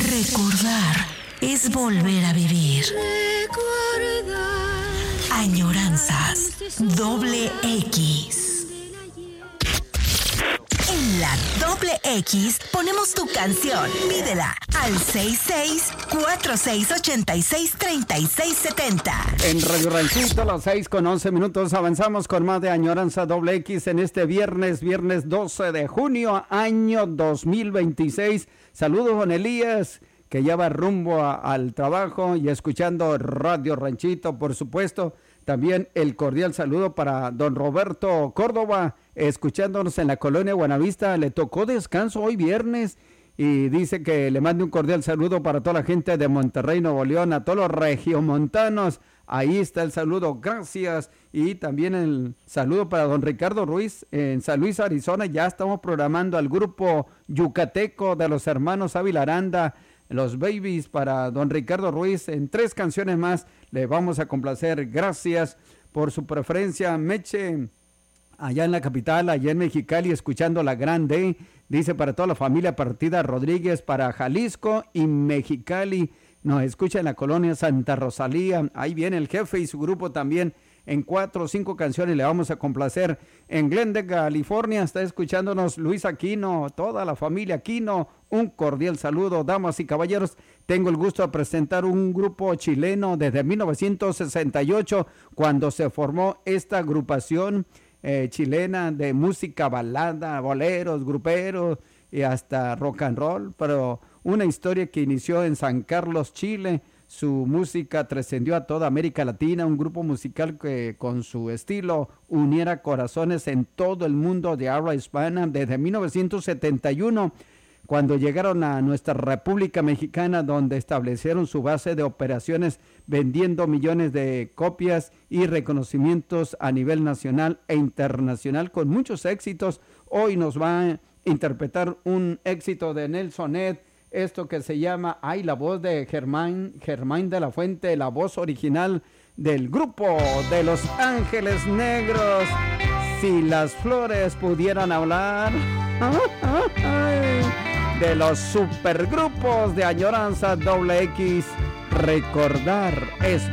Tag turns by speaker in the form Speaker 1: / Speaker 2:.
Speaker 1: Recordar es volver a vivir. Añoranzas doble X. En la doble X ponemos tu canción. Pídela al 66-4686-3670.
Speaker 2: En Radio Ranchito, las 6:11 avanzamos con más de Añoranza doble X en este viernes 12 de junio, año 2026. Saludos, don Elías, que ya va rumbo al trabajo y escuchando Radio Ranchito, por supuesto. También el cordial saludo para don Roberto Córdoba, escuchándonos en la colonia Buenavista. Le tocó descanso hoy viernes y dice que le mande un cordial saludo para toda la gente de Monterrey, Nuevo León, a todos los regiomontanos. Ahí está el saludo, gracias. Y también el saludo para don Ricardo Ruiz en San Luis, Arizona. Ya estamos programando al grupo yucateco de los hermanos Ávila Aranda, los Babies, para don Ricardo Ruiz. En 3 canciones más le vamos a complacer. Gracias por su preferencia. Meche, allá en la capital, allá en Mexicali, escuchando la Grande. Dice para toda la familia Partida Rodríguez, para Jalisco y Mexicali. Nos escucha en la colonia Santa Rosalía. Ahí viene el jefe y su grupo también. En 4 o 5 canciones le vamos a complacer. En Glendale, California, está escuchándonos Luis Aquino, toda la familia Aquino. Un cordial saludo, damas y caballeros. Tengo el gusto de presentar un grupo chileno desde 1968, cuando se formó esta agrupación chilena de música balada, boleros, gruperos y hasta rock and roll. Pero una historia que inició en San Carlos, Chile. Su música trascendió a toda América Latina, un grupo musical que con su estilo uniera corazones en todo el mundo de habla hispana. Desde 1971, cuando llegaron a nuestra República Mexicana, donde establecieron su base de operaciones, vendiendo millones de copias y reconocimientos a nivel nacional e internacional, con muchos éxitos. Hoy nos va a interpretar un éxito de Nelson Ed, esto que se llama Ay, la voz de Germán de la Fuente, la voz original del grupo de Los Ángeles Negros. Si las flores pudieran hablar. De los supergrupos de Añoranza doble X. Recordar es